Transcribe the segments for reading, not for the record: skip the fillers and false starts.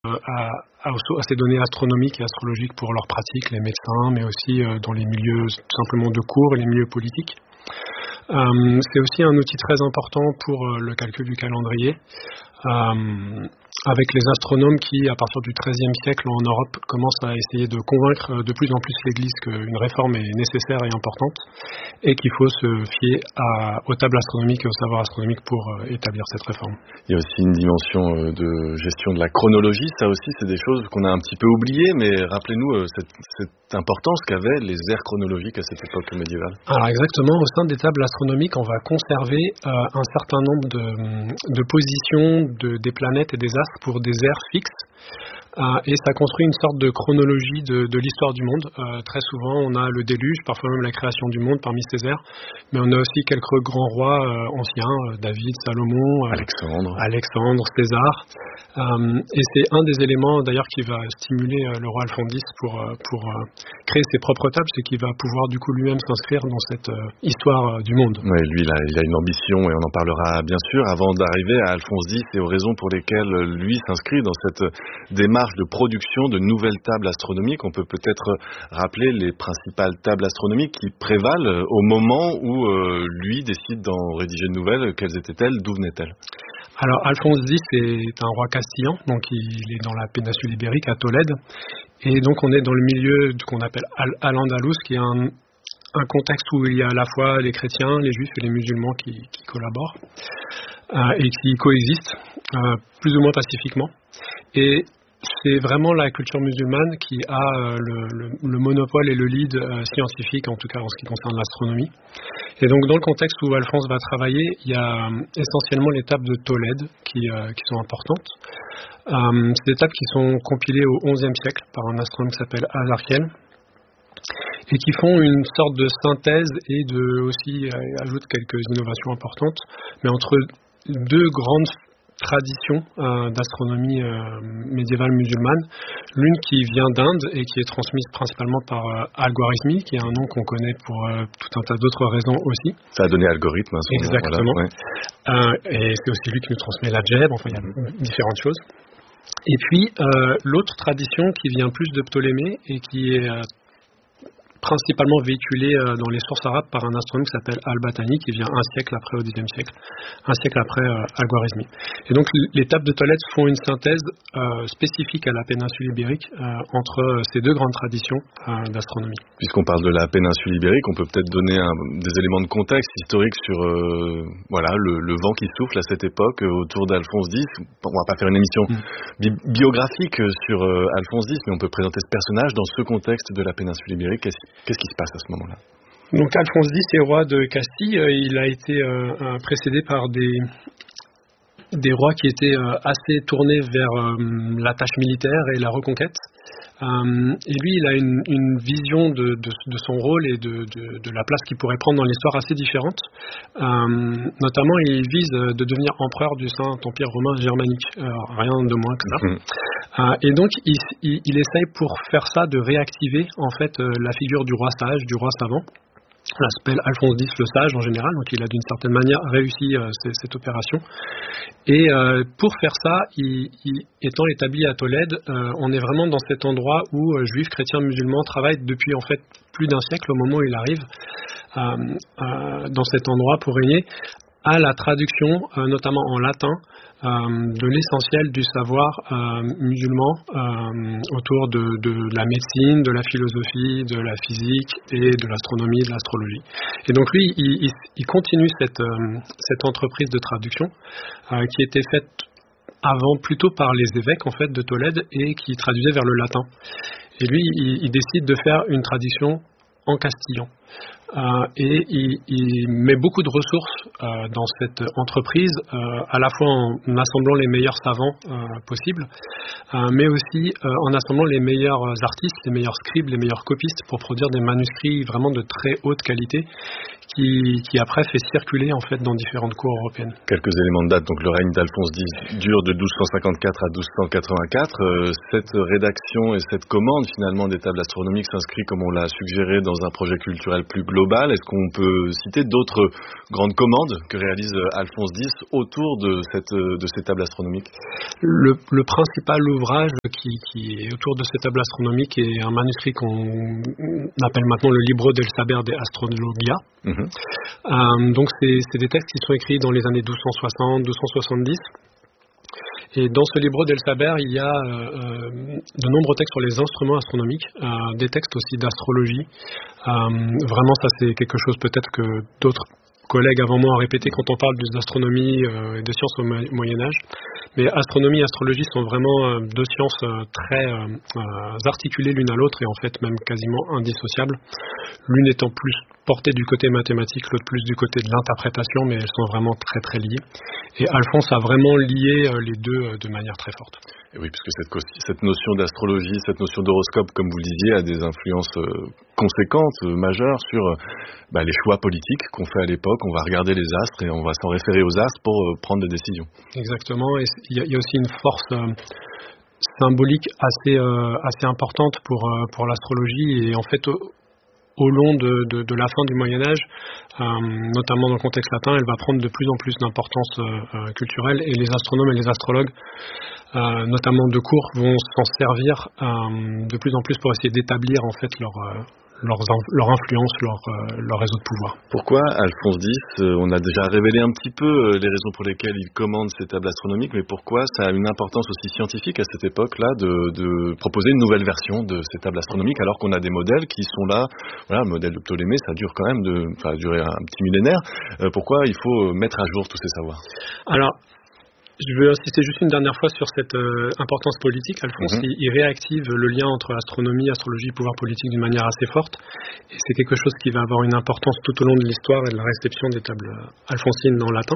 à ces données astronomiques et astrologiques pour leurs pratiques, les médecins, mais aussi dans les milieux tout simplement de cours et les milieux politiques. C'est aussi un outil très important pour le calcul du calendrier, avec les astronomes qui, à partir du XIIIe siècle en Europe, commencent à essayer de convaincre de plus en plus l'Église qu'une réforme est nécessaire et importante, et qu'il faut se fier aux tables astronomiques et au savoir astronomique pour établir cette réforme. Il y a aussi une dimension de gestion de la chronologie, ça aussi c'est des choses qu'on a un petit peu oubliées, mais rappelez-nous cette importance qu'avaient les aires chronologiques à cette époque médiévale. Alors exactement, au sein des tables astronomiques, on va conserver un certain nombre de positions des planètes et des astres pour des aires fixes. Et ça construit une sorte de chronologie de l'histoire du monde. Très souvent, on a le déluge, parfois même la création du monde parmi ces ères, mais on a aussi quelques grands rois anciens, David, Salomon, Alexandre, César. Et c'est un des éléments d'ailleurs qui va stimuler le roi Alphonse X pour créer ses propres tables, c'est qu'il va pouvoir du coup lui-même s'inscrire dans cette histoire du monde. Oui, lui il a une ambition et on en parlera bien sûr avant d'arriver à Alphonse X et aux raisons pour lesquelles lui s'inscrit dans cette démarche de production de nouvelles tables astronomiques. On peut peut-être rappeler les principales tables astronomiques qui prévalent au moment où lui décide d'en rédiger de nouvelles. Quelles étaient-elles? D'où venaient-elles? Alors Alphonse X est un roi castillan, donc il est dans la péninsule ibérique à Tolède, et donc on est dans le milieu qu'on appelle Al-Andalus, qui est un contexte où il y a à la fois les chrétiens, les juifs et les musulmans qui collaborent et qui coexistent plus ou moins pacifiquement. Et c'est vraiment la culture musulmane qui a le monopole et le lead scientifique, en tout cas en ce qui concerne l'astronomie. Et donc dans le contexte où Alphonse va travailler, il y a essentiellement les tables de Tolède qui sont importantes. C'est des tables qui sont compilées au XIe siècle par un astronome qui s'appelle Azarkiel, et qui font une sorte de synthèse et aussi ajoutent quelques innovations importantes, mais entre deux grandes tradition d'astronomie médiévale musulmane, l'une qui vient d'Inde et qui est transmise principalement par Al-Khwarizmi, qui est un nom qu'on connaît pour tout un tas d'autres raisons aussi. Ça a donné algorithme. Exactement. Voilà, ouais. Et c'est aussi lui qui nous transmet l'algèbre, enfin il y a différentes choses. Et puis l'autre tradition qui vient plus de Ptolémée et qui est principalement véhiculé dans les sources arabes par un astronome qui s'appelle Al-Battani, qui vient un siècle après, au Xe siècle, un siècle après Al-Khwarizmi. Et donc les tables de Tolède font une synthèse spécifique à la péninsule ibérique entre ces deux grandes traditions d'astronomie. Puisqu'on parle de la péninsule ibérique, on peut peut-être donner des éléments de contexte historique sur le vent qui souffle à cette époque autour d'Alphonse X. On va pas faire une émission biographique sur Alphonse X, mais on peut présenter ce personnage dans ce contexte de la péninsule ibérique. Qu'est-ce qui se passe à ce moment-là? Donc Alphonse X est roi de Castille. Il a été précédé par des rois qui étaient assez tournés vers la tâche militaire et la reconquête. Et lui, il a une vision de son rôle et de la place qu'il pourrait prendre dans l'histoire assez différente. Notamment, il vise de devenir empereur du Saint-Empire romain germanique. Rien de moins que ça. Et donc, il essaye pour faire ça de réactiver en fait la figure du roi sage, du roi savant. On l'appelle Alphonse X le Sage en général, donc il a d'une certaine manière réussi cette opération. Et pour faire ça, étant établi à Tolède, on est vraiment dans cet endroit où juifs, chrétiens, musulmans travaillent depuis en fait plus d'un siècle au moment où il arrive dans cet endroit pour régner, à la traduction, notamment en latin, de l'essentiel du savoir musulman autour de la médecine, de la philosophie, de la physique et de l'astronomie, de l'astrologie. Et donc lui, il continue cette entreprise de traduction qui était faite avant plutôt par les évêques en fait de Tolède et qui traduisaient vers le latin. Et lui, il décide de faire une traduction en castillan. Et il met beaucoup de ressources dans cette entreprise, à la fois en assemblant les meilleurs savants possibles, mais aussi en assemblant les meilleurs artistes, les meilleurs scribes, les meilleurs copistes pour produire des manuscrits vraiment de très haute qualité qui après fait circuler en fait dans différentes cours européennes. Quelques éléments de date. Donc le règne d'Alphonse X dure de 1254 à 1284. Cette rédaction et cette commande finalement des tables astronomiques s'inscrit, comme on l'a suggéré, dans un projet culturel internationale plus globale. Est-ce qu'on peut citer d'autres grandes commandes que réalise Alphonse X autour de ces tables astronomiques? Le principal ouvrage qui est autour de ces tables astronomiques est un manuscrit qu'on appelle maintenant le Libro del Saber de Astrologia. Donc c'est des textes qui sont écrits dans les années 1260-1270. Et dans ce Libro del Saber, il y a de nombreux textes sur les instruments astronomiques, des textes aussi d'astrologie. Vraiment, ça c'est quelque chose peut-être que d'autres collègues avant moi ont répété quand on parle d'astronomie et de sciences au Moyen-Âge. Mais astronomie et astrologie sont vraiment deux sciences très articulées l'une à l'autre et en fait même quasiment indissociables. L'une étant plus portée du côté mathématique, l'autre plus du côté de l'interprétation, mais elles sont vraiment très très liées. Et Alphonse a vraiment lié les deux de manière très forte. Et oui, puisque cette notion d'astrologie, cette notion d'horoscope, comme vous le disiez, a des influences conséquentes, majeures sur les choix politiques qu'on fait à l'époque. On va regarder les astres et on va s'en référer aux astres pour prendre des décisions. Exactement, et il y a aussi une force symbolique assez importante pour l'astrologie, et en fait au long de la fin du Moyen-Âge, notamment dans le contexte latin, elle va prendre de plus en plus d'importance culturelle, et les astronomes et les astrologues, notamment de cour, vont s'en servir de plus en plus pour essayer d'établir en fait leur influence, leur réseau de pouvoir. Pourquoi Alphonse X, on a déjà révélé un petit peu les raisons pour lesquelles il commande ces tables astronomiques, mais pourquoi ça a une importance aussi scientifique à cette époque-là de proposer une nouvelle version de ces tables astronomiques, alors qu'on a des modèles qui sont là, voilà, le modèle de Ptolémée, ça dure quand même, ça a duré un petit millénaire. Pourquoi il faut mettre à jour tous ces savoirs? Alors, je veux insister juste une dernière fois sur cette importance politique. Alphonse, il réactive le lien entre astronomie, astrologie et pouvoir politique d'une manière assez forte. Et c'est quelque chose qui va avoir une importance tout au long de l'histoire et de la réception des tables alphonsines en latin.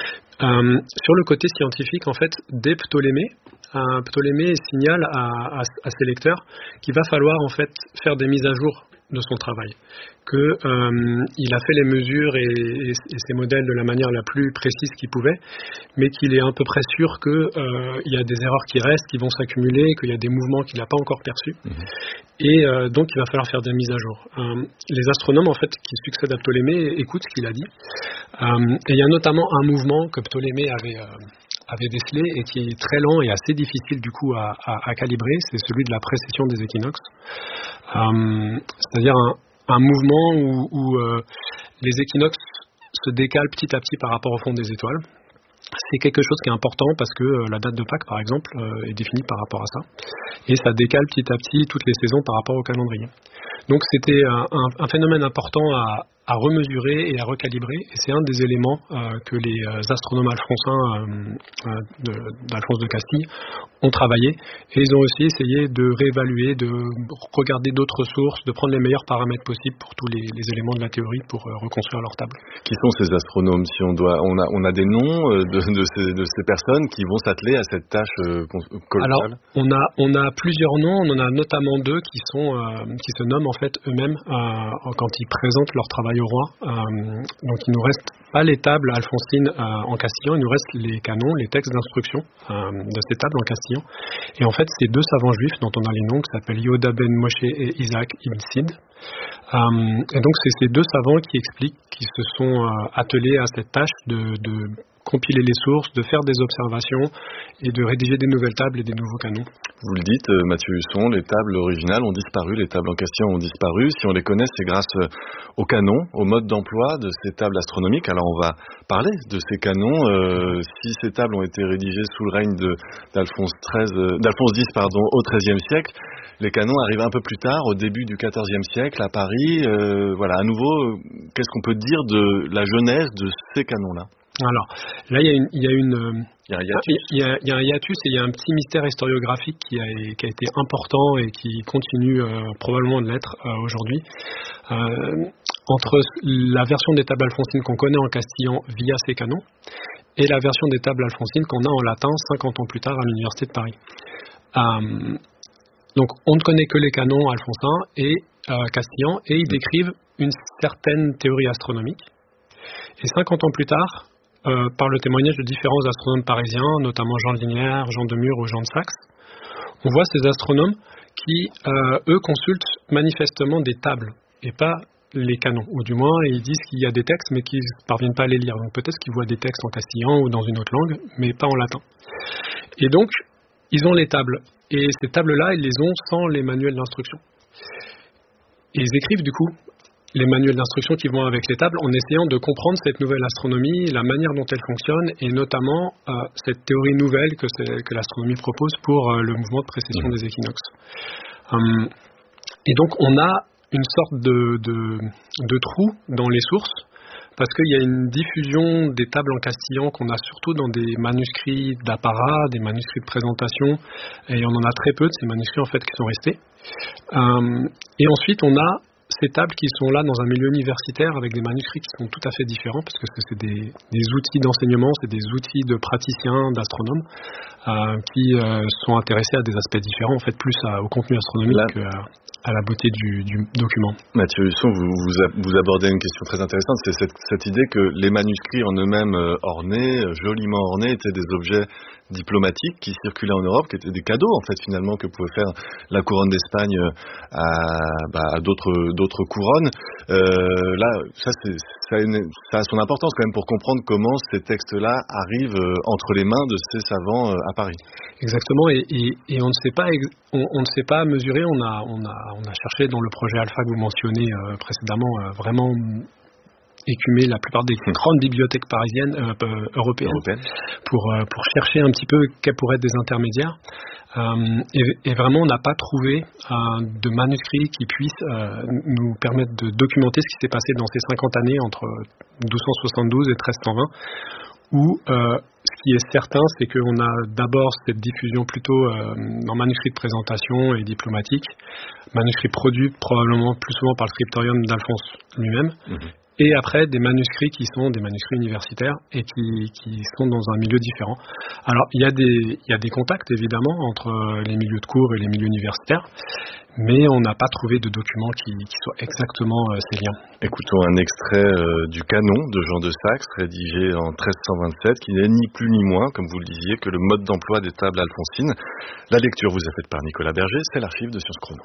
Sur le côté scientifique, en fait, dès Ptolémée, Ptolémée signale à ses lecteurs qu'il va falloir en fait faire des mises à jour de son travail, qu'il a fait les mesures et ses modèles de la manière la plus précise qu'il pouvait, mais qu'il est à peu près sûr qu'il y a des erreurs qui restent, qui vont s'accumuler, qu'il y a des mouvements qu'il n'a pas encore perçus, et donc il va falloir faire des mises à jour. Les astronomes en fait qui succèdent à Ptolémée écoutent ce qu'il a dit, et il y a notamment un mouvement que Ptolémée avait décelé et qui est très lent et assez difficile du coup à calibrer, c'est celui de la précession des équinoxes. C'est-à-dire un mouvement où les équinoxes se décalent petit à petit par rapport au fond des étoiles. C'est quelque chose qui est important parce que la date de Pâques, par exemple, est définie par rapport à ça. Et ça décale petit à petit toutes les saisons par rapport au calendrier. Donc c'était un phénomène important à remesurer et à recalibrer. Et c'est un des éléments que les astronomes alphonsins d'Alphonse de Castille ont travaillé. Et ils ont aussi essayé de réévaluer, de regarder d'autres sources, de prendre les meilleurs paramètres possibles pour tous les éléments de la théorie pour reconstruire leur table. Qui sont ces astronomes, si on a des noms de ces personnes qui vont s'atteler à cette tâche colossale? Alors, on a plusieurs noms. On en a notamment deux qui se nomment en fait eux-mêmes quand ils présentent leur travail au roi. Donc il nous reste pas les tables alphonsines en castillan, il nous reste les canons, les textes d'instruction de ces tables en castillan. Et en fait, c'est deux savants juifs dont on a les noms qui s'appellent Yehuda ben Moshe et Isaac ibn Sid. Et donc c'est ces deux savants qui expliquent, qui se sont attelés à cette tâche de compiler les sources, de faire des observations et de rédiger des nouvelles tables et des nouveaux canons. Vous le dites, Mathieu Husson, les tables originales ont disparu, les tables en castillan ont disparu. Si on les connaît, c'est grâce aux canons, au mode d'emploi de ces tables astronomiques. Alors on va parler de ces canons. Si ces tables ont été rédigées sous le règne d'Alphonse X au XIIIe siècle, les canons arrivent un peu plus tard, au début du XIVe siècle, à Paris. Voilà, à nouveau, qu'est-ce qu'on peut dire de la genèse de ces canons-là? Alors, là, il y a un hiatus et il y a un petit mystère historiographique qui a été important et qui continue probablement de l'être aujourd'hui. Entre la version des tables alphonsines qu'on connaît en castillan via ces canons et la version des tables alphonsines qu'on a en latin 50 ans plus tard à l'Université de Paris. Donc, on ne connaît que les canons alphonsins et castillan et ils décrivent une certaine théorie astronomique. Et 50 ans plus tard, par le témoignage de différents astronomes parisiens, notamment Jean Linière, Jean Demure ou Jean de Saxe, on voit ces astronomes qui, eux, consultent manifestement des tables et pas les canons, ou du moins ils disent qu'il y a des textes mais qu'ils ne parviennent pas à les lire. Donc peut-être qu'ils voient des textes en castillan ou dans une autre langue, mais pas en latin. Et donc, ils ont les tables. Et ces tables-là, ils les ont sans les manuels d'instruction. Et ils écrivent du coup les manuels d'instruction qui vont avec les tables en essayant de comprendre cette nouvelle astronomie, la manière dont elle fonctionne et notamment cette théorie nouvelle que l'astronomie propose pour le mouvement de précession des équinoxes. Et donc on a une sorte de trou dans les sources parce qu'il y a une diffusion des tables en castillan qu'on a surtout dans des manuscrits d'apparat, des manuscrits de présentation, et on en a très peu de ces manuscrits en fait qui sont restés. Et ensuite on a ces tables qui sont là dans un milieu universitaire avec des manuscrits qui sont tout à fait différents parce que c'est des outils d'enseignement, c'est des outils de praticiens, d'astronomes qui sont intéressés à des aspects différents, en fait plus au contenu astronomique qu'à la beauté du document. Mathieu Husson, vous abordez une question très intéressante, c'est cette idée que les manuscrits en eux-mêmes ornés, joliment ornés, étaient des objets diplomatiques qui circulaient en Europe, qui étaient des cadeaux en fait finalement que pouvait faire la couronne d'Espagne à d'autres couronnes. Là, ça a son importance quand même pour comprendre comment ces textes-là arrivent entre les mains de ces savants à Paris. Exactement, et on ne sait pas mesurer. On a cherché dans le projet Alpha que vous mentionnez précédemment vraiment écumer la plupart des grandes bibliothèques parisiennes, européennes, pour chercher un petit peu quels pourraient être des intermédiaires. Et vraiment, on n'a pas trouvé de manuscrits qui puissent nous permettre de documenter ce qui s'est passé dans ces 50 années entre 1272 et 1320, où ce qui est certain, c'est qu'on a d'abord cette diffusion plutôt en manuscrits de présentation et diplomatique, manuscrits produits probablement plus souvent par le scriptorium d'Alphonse lui-même, et après des manuscrits qui sont des manuscrits universitaires et qui sont dans un milieu différent. Alors il y a des contacts évidemment entre les milieux de cours et les milieux universitaires, mais on n'a pas trouvé de documents qui soient exactement ces liens. Écoutons un extrait du canon de Jean de Saxe, rédigé en 1327, qui n'est ni plus ni moins, comme vous le disiez, que le mode d'emploi des tables alphonsines. La lecture vous est faite par Nicolas Berger, c'est l'archive de Sciences Chrono.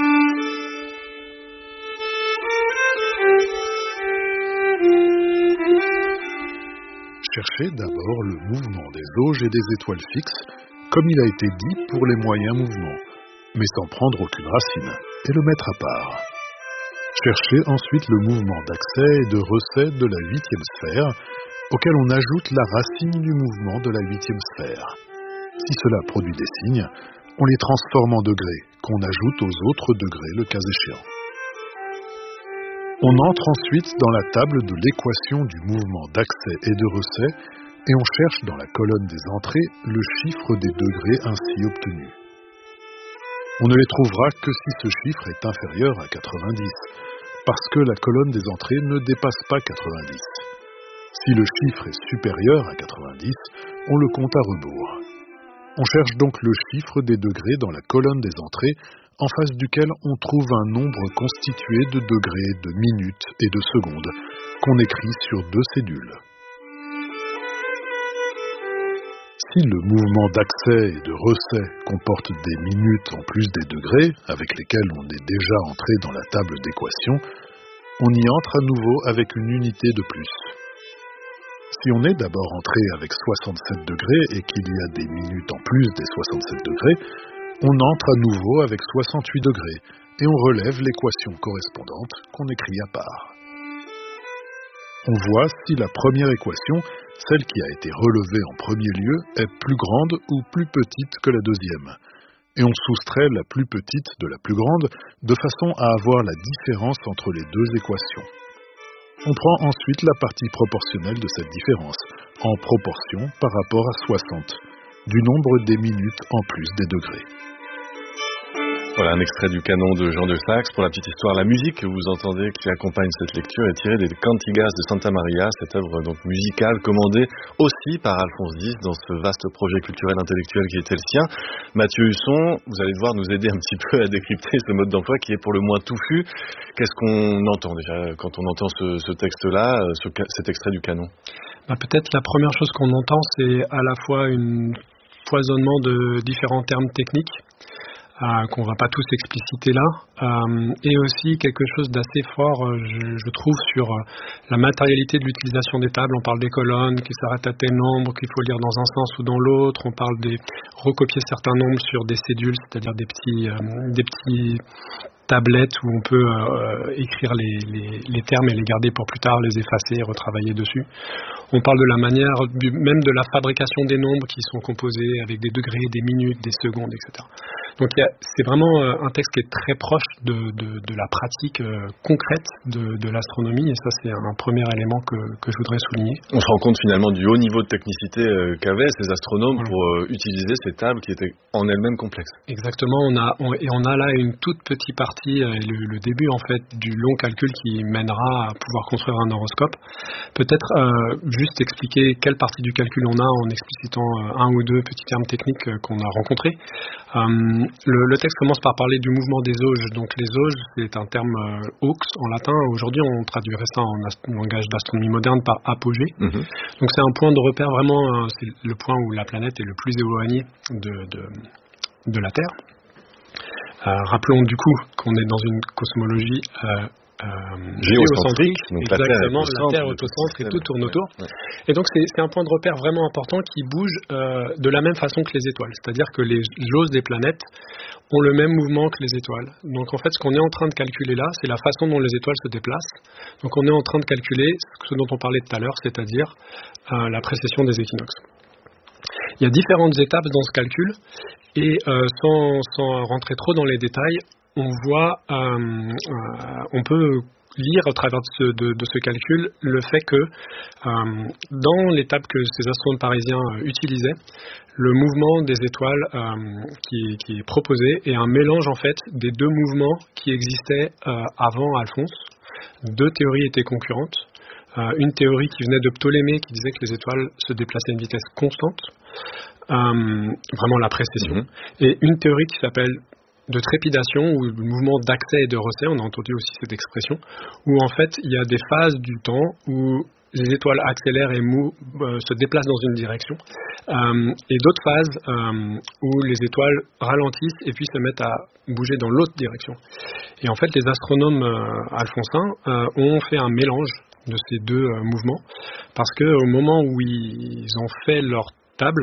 Cherchez d'abord le mouvement des auges et des étoiles fixes, comme il a été dit pour les moyens mouvements, mais sans prendre aucune racine, et le mettre à part. Cherchez ensuite le mouvement d'accès et de recès de la 8e sphère, auquel on ajoute la racine du mouvement de la 8e sphère. Si cela produit des signes, on les transforme en degrés, qu'on ajoute aux autres degrés le cas échéant. On entre ensuite dans la table de l'équation du mouvement d'accès et de recès, et on cherche dans la colonne des entrées le chiffre des degrés ainsi obtenus. On ne les trouvera que si ce chiffre est inférieur à 90, parce que la colonne des entrées ne dépasse pas 90. Si le chiffre est supérieur à 90, on le compte à rebours. On cherche donc le chiffre des degrés dans la colonne des entrées, en face duquel on trouve un nombre constitué de degrés, de minutes et de secondes, qu'on écrit sur 2 cédules. Si le mouvement d'accès et de recès comporte des minutes en plus des degrés, avec lesquels on est déjà entré dans la table d'équation, on y entre à nouveau avec une unité de plus. Si on est d'abord entré avec 67 degrés et qu'il y a des minutes en plus des 67 degrés, on entre à nouveau avec 68 degrés et on relève l'équation correspondante qu'on écrit à part. On voit si la première équation, celle qui a été relevée en premier lieu, est plus grande ou plus petite que la deuxième. Et on soustrait la plus petite de la plus grande de façon à avoir la différence entre les deux équations. On prend ensuite la partie proportionnelle de cette différence, en proportion par rapport à 60, du nombre des minutes en plus des degrés. Voilà un extrait du canon de Jean de Saxe. Pour la petite histoire, la musique que vous entendez qui accompagne cette lecture est tirée des Cantigas de Santa Maria, cette œuvre donc musicale commandée aussi par Alphonse X dans ce vaste projet culturel intellectuel qui était le sien. Mathieu Husson, vous allez devoir nous aider un petit peu à décrypter ce mode d'emploi qui est pour le moins touffu. Qu'est-ce qu'on entend déjà quand on entend ce texte-là, cet extrait du canon ? Peut-être la première chose qu'on entend, c'est à la fois un foisonnement de différents termes techniques. qu'on va pas tous expliciter là, et aussi quelque chose d'assez fort, je trouve, sur la matérialité de l'utilisation des tables. On parle des colonnes qui s'arrêtent à tel nombre, qu'il faut lire dans un sens ou dans l'autre. On parle des recopier certains nombres sur des cédules, c'est-à-dire des petits tablettes où on peut écrire les termes et les garder pour plus tard, les effacer et retravailler dessus. On parle de la manière, même de la fabrication des nombres qui sont composés avec des degrés, des minutes, des secondes, etc. Donc c'est vraiment un texte qui est très proche de la pratique concrète de l'astronomie, et ça c'est un premier élément que je voudrais souligner. On se rend compte finalement du haut niveau de technicité qu'avaient ces astronomes pour utiliser ces tables qui étaient en elles-mêmes complexes. Exactement, on a là une toute petite partie, le début en fait du long calcul qui mènera à pouvoir construire un horoscope. Peut-être juste expliquer quelle partie du calcul on a en explicitant un ou deux petits termes techniques qu'on a rencontrés. Le texte commence par parler du mouvement des auges. Donc les auges, c'est un terme aux en latin. Aujourd'hui, on traduirait ça en langage d'astronomie moderne par apogée. Donc c'est un point de repère vraiment, c'est le point où la planète est le plus éloignée de la Terre. Rappelons du coup qu'on est dans une cosmologie géocentrique, donc exactement, la Terre est au centre et tout tourne autour. Ouais. Et donc c'est un point de repère vraiment important qui bouge de la même façon que les étoiles, c'est-à-dire que les oses des planètes ont le même mouvement que les étoiles. Donc en fait, ce qu'on est en train de calculer là, c'est la façon dont les étoiles se déplacent. Donc on est en train de calculer ce dont on parlait tout à l'heure, c'est-à-dire la précession des équinoxes. Il y a différentes étapes dans ce calcul, et sans rentrer trop dans les détails, on peut lire au travers de ce calcul le fait que dans l'étape que ces astronomes parisiens utilisaient, le mouvement des étoiles qui est proposé est un mélange en fait des deux mouvements qui existaient avant Alphonse. Deux théories étaient concurrentes. Une théorie qui venait de Ptolémée qui disait que les étoiles se déplaçaient à une vitesse constante, vraiment la précession, et une théorie qui s'appelle de trépidation ou de mouvement d'accès et de recès, on a entendu aussi cette expression, où en fait il y a des phases du temps où les étoiles accélèrent et se déplacent dans une direction, et d'autres phases où les étoiles ralentissent et puis se mettent à bouger dans l'autre direction. Et en fait les astronomes alphonsins ont fait un mélange de ces deux mouvements, parce qu'au moment où ils ont fait leur table,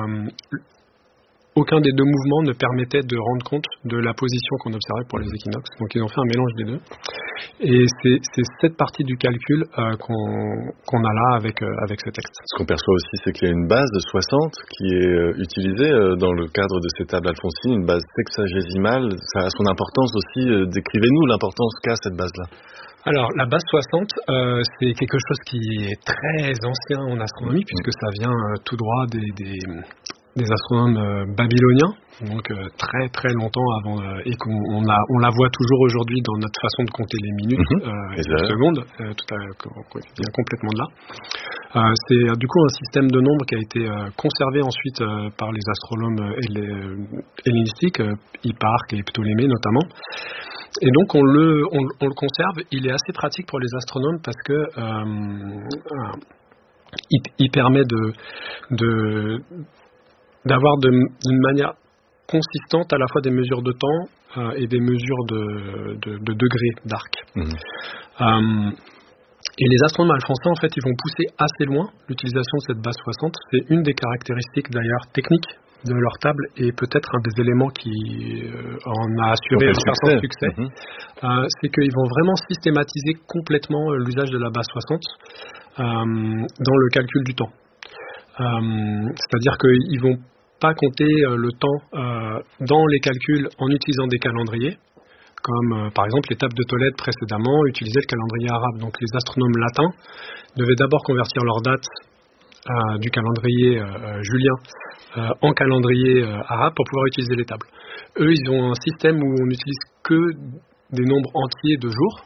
aucun des deux mouvements ne permettait de rendre compte de la position qu'on observait pour les équinoxes. Donc ils ont fait un mélange des deux. Et c'est cette partie du calcul qu'on a là avec ce texte. Ce qu'on perçoit aussi, c'est qu'il y a une base de 60 qui est utilisée dans le cadre de ces tables alphonsines, une base sexagésimale. Ça a son importance aussi. Décrivez-nous l'importance qu'a cette base-là. Alors, la base 60, c'est quelque chose qui est très ancien en astronomie, puisque ça vient tout droit des astronomes babyloniens, donc très très longtemps avant, et on la voit toujours aujourd'hui dans notre façon de compter les minutes et les secondes, vient complètement de là. C'est du coup un système de nombres qui a été conservé ensuite par les astronomes hellénistiques, Hipparque et Ptolémée notamment. Et donc on le conserve. Il est assez pratique pour les astronomes parce que il permet d'avoir d'une manière consistante à la fois des mesures de temps et des mesures de degrés d'arc. Et les astronomes alphonsins, en fait, ils vont pousser assez loin l'utilisation de cette base 60. C'est une des caractéristiques d'ailleurs techniques de leur table et peut-être un des éléments qui en a assuré un certain succès. C'est qu'ils vont vraiment systématiser complètement l'usage de la base 60 dans le calcul du temps. C'est-à-dire qu'ils vont pas compter le temps dans les calculs en utilisant des calendriers, comme par exemple les tables de Tolède précédemment utilisaient le calendrier arabe. Donc les astronomes latins devaient d'abord convertir leur date du calendrier julien en calendrier arabe pour pouvoir utiliser les tables. Eux, ils ont un système où on n'utilise que des nombres entiers de jours,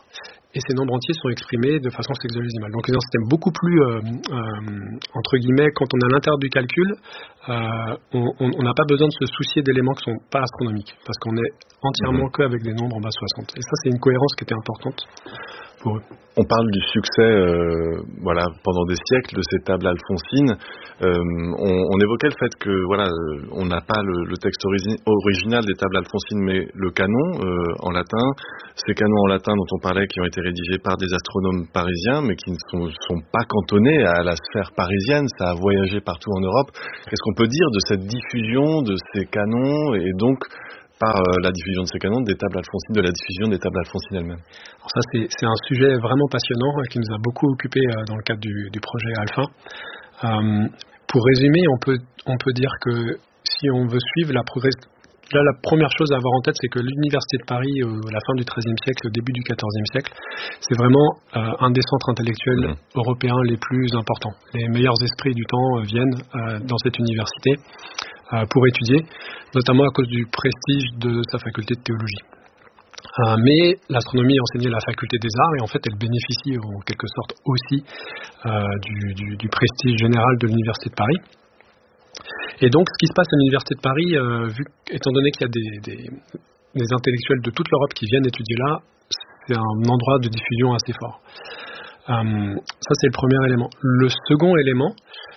et ces nombres entiers sont exprimés de façon sexagésimale. Donc c'est un système beaucoup plus, entre guillemets, quand on est à l'intérieur du calcul, on n'a pas besoin de se soucier d'éléments qui ne sont pas astronomiques, parce qu'on est entièrement qu'avec des nombres en base 60. Et ça, c'est une cohérence qui était importante pour eux. On parle du succès pendant des siècles de ces tables alphonsines. On évoquait le fait que on n'a pas le texte original des tables alphonsines, mais le canon en latin. Ces canons en latin dont on parlait, qui ont été rédigés par des astronomes parisiens, mais qui ne sont pas cantonnés à la sphère parisienne. Ça a voyagé partout en Europe. Qu'est-ce qu'on peut dire de cette diffusion de ces canons et donc par la diffusion de ces canons, des tables alphonsines, de la diffusion des tables alphonsines elles-mêmes? Alors ça, c'est un sujet vraiment passionnant qui nous a beaucoup occupé dans le cadre du projet Alpha. Pour résumer, on peut dire que si on veut suivre la progression, là, la première chose à avoir en tête, c'est que l'Université de Paris, à la fin du XIIIe siècle, au début du XIVe siècle, c'est vraiment un des centres intellectuels européens les plus importants. Les meilleurs esprits du temps viennent dans cette université pour étudier, notamment à cause du prestige de sa faculté de théologie. Mais l'astronomie est enseignée à la faculté des arts et en fait elle bénéficie en quelque sorte aussi du prestige général de l'Université de Paris. Et donc ce qui se passe à l'Université de Paris, étant donné qu'il y a des intellectuels de toute l'Europe qui viennent étudier là, c'est un endroit de diffusion assez fort. Ça c'est le premier élément. Le second élément,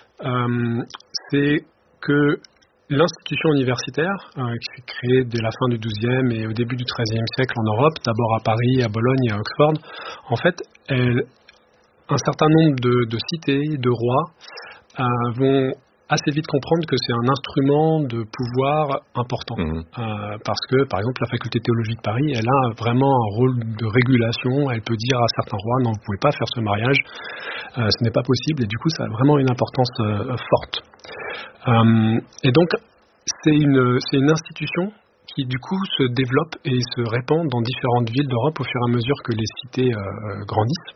c'est que l'institution universitaire, qui s'est créée dès la fin du XIIe et au début du XIIIe siècle en Europe, d'abord à Paris, à Bologne et à Oxford, en fait, un certain nombre de cités, de rois, vont assez vite comprendre que c'est un instrument de pouvoir important. Parce que, par exemple, la faculté de théologie de Paris, elle a vraiment un rôle de régulation. Elle peut dire à certains rois, non, vous ne pouvez pas faire ce mariage, ce n'est pas possible, et du coup, ça a vraiment une importance forte. Et donc, c'est une institution qui, du coup, se développe et se répand dans différentes villes d'Europe au fur et à mesure que les cités grandissent.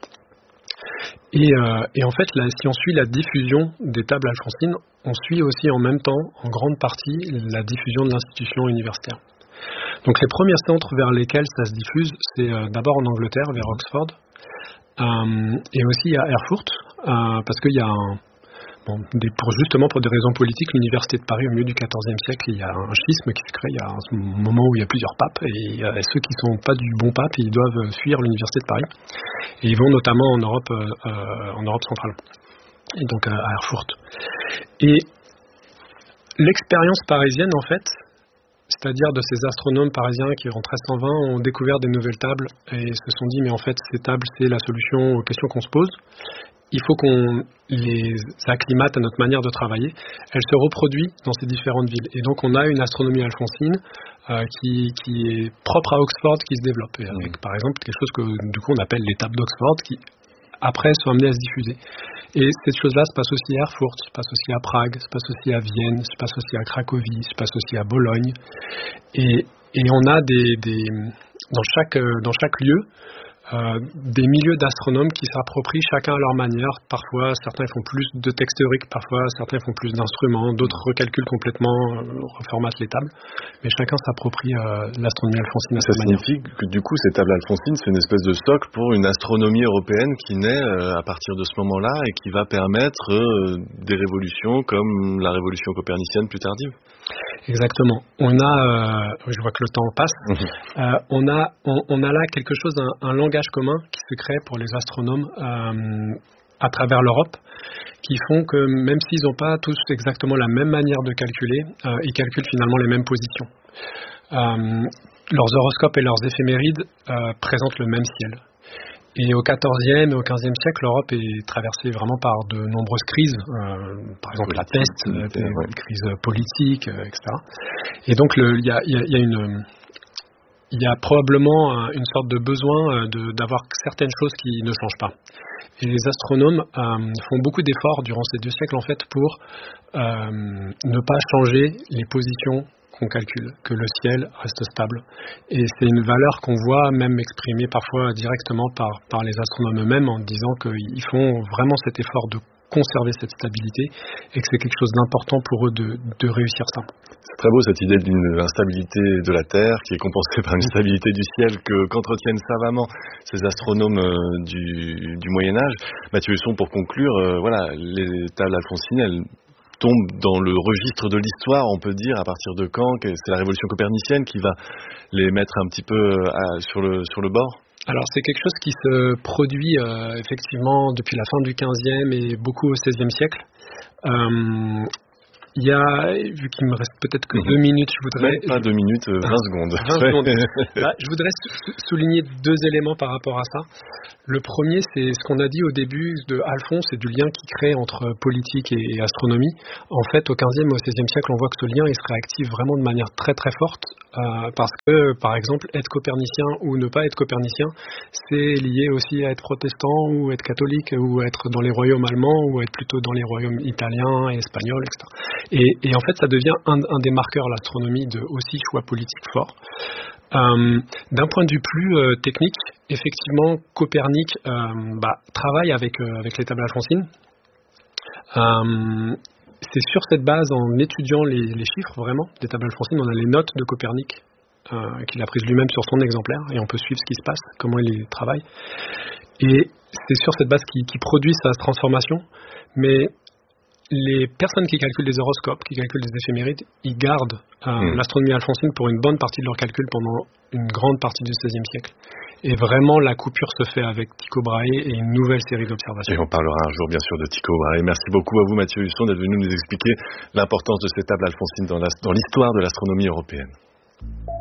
Et en fait, si on suit la diffusion des tables alphonsines, on suit aussi en même temps, en grande partie, la diffusion de l'institution universitaire. Donc les premiers centres vers lesquels ça se diffuse, c'est d'abord en Angleterre, vers Oxford, et aussi à Erfurt, parce qu'il y a justement pour des raisons politiques, l'université de Paris, au milieu du XIVe siècle, il y a un schisme qui se crée, il y a un moment où il y a plusieurs papes, et ceux qui ne sont pas du bon pape, ils doivent fuir l'université de Paris. Et ils vont notamment en Europe centrale, et donc à Erfurt. Et l'expérience parisienne, en fait, c'est-à-dire de ces astronomes parisiens qui, en 1320, ont découvert des nouvelles tables, et se sont dit, mais en fait, ces tables, c'est la solution aux questions qu'on se pose. Il faut qu'on les acclimate à notre manière de travailler. Elle se reproduit dans ces différentes villes. Et donc, on a une astronomie alphonsine qui est propre à Oxford, qui se développe. Et avec, par exemple, quelque chose que, du coup, on appelle les tables d'Oxford, qui, après, sont amenées à se diffuser. Et cette chose-là se passe aussi à Erfurt, se passe aussi à Prague, se passe aussi à Vienne, se passe aussi à Cracovie, se passe aussi à Bologne. Et on a dans chaque lieu, des milieux d'astronomes qui s'approprient chacun à leur manière. Parfois, certains font plus de textes théoriques, parfois certains font plus d'instruments, d'autres recalculent complètement, reformatent les tables. Mais chacun s'approprie l'astronomie alphonsine à sa manière. Ça signifie que du coup, ces tables alphonsines, c'est une espèce de stock pour une astronomie européenne qui naît à partir de ce moment-là et qui va permettre des révolutions comme la révolution copernicienne plus tardive. Exactement. On a, je vois que le temps passe, on a là quelque chose, un langage commun qui se crée pour les astronomes à travers l'Europe, qui font que même s'ils n'ont pas tous exactement la même manière de calculer, ils calculent finalement les mêmes positions. Leurs horoscopes et leurs éphémérides présentent le même ciel. Et au XIVe et au XVe siècle, l'Europe est traversée vraiment par de nombreuses crises, par exemple la peste, une crise politique, etc. Et donc il y a probablement une sorte de besoin d'avoir certaines choses qui ne changent pas. Et les astronomes font beaucoup d'efforts durant ces 2 siècles en fait pour ne pas changer les positions qu'on calcule, que le ciel reste stable. Et c'est une valeur qu'on voit même exprimée parfois directement par les astronomes eux-mêmes en disant qu'ils font vraiment cet effort de conserver cette stabilité et que c'est quelque chose d'important pour eux de réussir ça. C'est très beau cette idée d'une instabilité de la Terre qui est compensée par une stabilité du ciel qu'entretiennent savamment ces astronomes du Moyen-Âge. Mathieu Husson, pour conclure, les tables alphonsines, elles tombent dans le registre de l'histoire, on peut dire, à partir de quand? C'est la révolution copernicienne qui va les mettre un petit peu sur le bord? Alors c'est quelque chose qui se produit effectivement depuis la fin du XVe et beaucoup au XVIe siècle. Il y a, vu qu'il me reste peut-être que 2 minutes, je voudrais... Même pas 2 minutes, 20 secondes. 20 secondes. Là, je voudrais souligner 2 éléments par rapport à ça. Le premier, c'est ce qu'on a dit au début de Alphonse, c'est du lien qu'il crée entre politique et astronomie. En fait, au XVe et au XVIe siècle, on voit que ce lien il se réactive vraiment de manière très très forte, parce que, par exemple, être copernicien ou ne pas être copernicien, c'est lié aussi à être protestant ou être catholique ou être dans les royaumes allemands ou être plutôt dans les royaumes italiens et espagnols, etc. Et en fait, ça devient un des marqueurs, l'astronomie, de aussi choix politiques forts. D'un point de vue plus technique, effectivement, Copernic travaille avec les tables alphonsines. C'est sur cette base, en étudiant les chiffres vraiment des tables alphonsines, on a les notes de Copernic qu'il a prises lui-même sur son exemplaire, et on peut suivre ce qui se passe, comment il les travaille. Et c'est sur cette base qu'il produit sa transformation, mais les personnes qui calculent les horoscopes, qui calculent les éphémérides, ils gardent l'astronomie alphonsine pour une bonne partie de leurs calculs pendant une grande partie du XVIe siècle. Et vraiment, la coupure se fait avec Tycho Brahe et une nouvelle série d'observations. Et on parlera un jour, bien sûr, de Tycho Brahe. Merci beaucoup à vous, Mathieu Husson, d'être venu nous expliquer l'importance de ces tables alphonsines dans l'histoire de l'astronomie européenne.